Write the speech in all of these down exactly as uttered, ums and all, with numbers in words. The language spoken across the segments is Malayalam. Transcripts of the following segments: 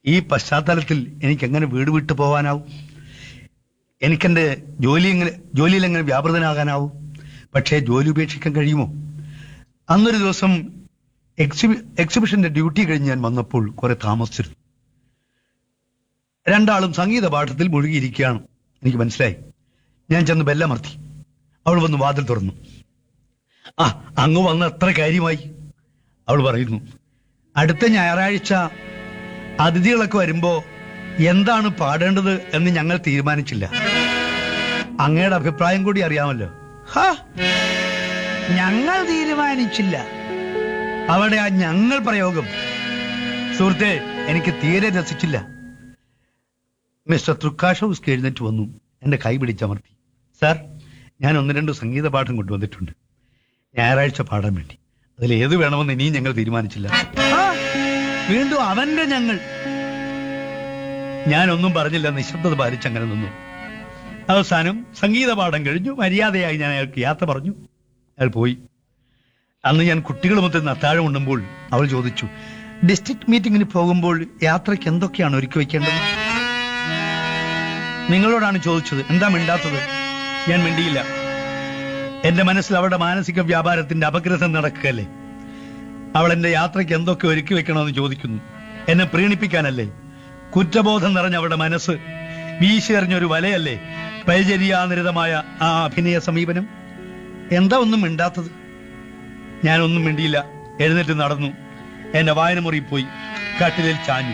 ഈ പശ്ചാത്തലത്തിൽ എനിക്ക് എങ്ങനെ വീട് വിട്ടു പോകാനാവും? എനിക്കെന്റെ ജോലി എങ്ങനെ ജോലിയിൽ എങ്ങനെ വ്യാപൃതനാകാനാവും? പക്ഷേ ജോലി ഉപേക്ഷിക്കാൻ കഴിയുമോ? അന്നൊരു ദിവസം എക്സിബി എക്സിബിഷന്റെ ഡ്യൂട്ടി കഴിഞ്ഞ് ഞാൻ വന്നപ്പോൾ കുറെ താമസിച്ചിരുന്നു. രണ്ടാളും സംഗീത പാഠത്തിൽ മുഴുകിയിരിക്കുകയാണ്. എനിക്ക് മനസ്സിലായി. ഞാൻ ചെന്ന് ബെല്ലമർത്തി. അവൾ വന്ന് വാതിൽ തുറന്നു. ആ, അങ്ങ് വന്ന് എത്ര കാര്യമായി? അവൾ പറയുന്നു, അടുത്ത ഞായറാഴ്ച അതിഥികളൊക്കെ വരുമ്പോ എന്താണ് പാടേണ്ടത് എന്ന് ഞങ്ങൾ തീരുമാനിച്ചില്ല. അങ്ങയുടെ അഭിപ്രായം കൂടി അറിയാമല്ലോ. ഹാ, ഞങ്ങൾ തീരുമാനിച്ചില്ല. അവിടെ ആ ഞങ്ങൾ പ്രയോഗം സുഹൃത്തെ എനിക്ക് തീരെ രസിച്ചില്ല. മിസ്റ്റർ തൃക്കാഷോവ്സ്കി എഴുന്നേറ്റ് വന്നു, എന്റെ കൈ പിടിച്ചമർത്തി. സാർ, ഞാൻ ഒന്ന് രണ്ട് സംഗീത പാഠം കൊണ്ടുവന്നിട്ടുണ്ട്, ഞായറാഴ്ച പാടാൻ വേണ്ടി. അതിൽ ഏത് വേണമെന്ന് ഇനിയും ഞങ്ങൾ തീരുമാനിച്ചില്ല. വീണ്ടും അവന്റെ ഞങ്ങൾ. ഞാനൊന്നും പറഞ്ഞില്ല, നിശബ്ദത പാലിച്ചങ്ങനെ നിന്നു. അവസാനം സംഗീത പാഠം കഴിഞ്ഞു. മര്യാദയായി ഞാൻ അയാൾക്ക് യാത്ര പറഞ്ഞു. അയാൾ പോയി. അന്ന് ഞാൻ കുട്ടികളുമൊത്ത് അത്താഴം ഉണ്ണുമ്പോൾ അവൾ ചോദിച്ചു, ഡിസ്ട്രിക്ട് മീറ്റിംഗിന് പോകുമ്പോൾ യാത്രയ്ക്ക് എന്തൊക്കെയാണ് ഒരുക്കി വയ്ക്കേണ്ടത്? നിങ്ങളോടാണ് ചോദിച്ചത്, എന്താ മിണ്ടാത്തത്? ഞാൻ മിണ്ടിയില്ല. എന്റെ മനസ്സിൽ അവളുടെ മാനസിക വ്യാപാരത്തിന്റെ അപഗ്രഥം നടക്കുകയല്ലേ. അവൾ എന്റെ യാത്രയ്ക്ക് എന്തൊക്കെ ഒരുക്കി വെക്കണമെന്ന് ചോദിക്കുന്നു. എന്നെ പ്രീണിപ്പിക്കാനല്ലേ? കുറ്റബോധം നിറഞ്ഞ അവളുടെ മനസ്സ് വീശിയെറിഞ്ഞൊരു വലയല്ലേ പരിചര്യാനിരതമായ ആ അഭിനയ സമീപനം. എന്താ ഒന്നും മിണ്ടാത്തത്? ഞാനൊന്നും മിണ്ടിയില്ല. എഴുന്നേറ്റ് നടന്നു. എന്റെ വായന മുറി പോയി കട്ടിലിൽ ചാഞ്ഞു.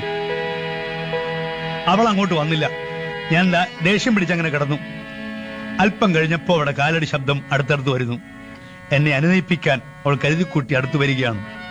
അവൾ അങ്ങോട്ട് വന്നില്ല. ഞാൻ ദേഷ്യം പിടിച്ചങ്ങനെ കിടന്നു. അല്പം കഴിഞ്ഞപ്പോ അവിടെ കാലടി ശബ്ദം അടുത്തടുത്ത് വരുന്നു. എന്നെ അനുനയിപ്പിക്കാൻ അവൾ കരുതിക്കൂട്ടി അടുത്തു വരികയാണ്.